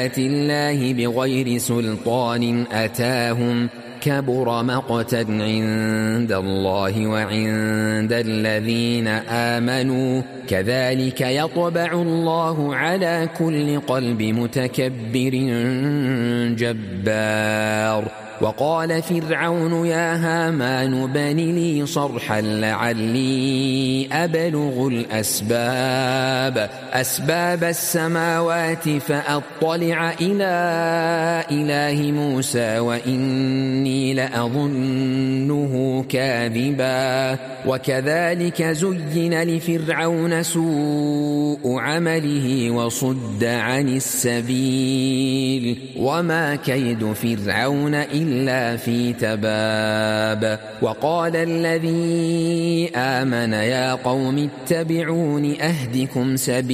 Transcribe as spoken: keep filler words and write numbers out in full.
الله بغير سلطان أتاهم كبر مقتا عند الله وعند الذين آمنوا كذلك يطبع الله على كل قلب متكبر جبار. وقال فرعون يا هامان بن لي صرحا لعلي أبلغ الأسباب أسباب السماوات فأطلع إلى إله موسى وإني لأظنه كاذبا. وكذلك زين لفرعون سوء عمله وصد عن السبيل وما كيد فرعون إلا في تباب. وقال الذي آمن يا قوم اتبعون أهدكم سبيلا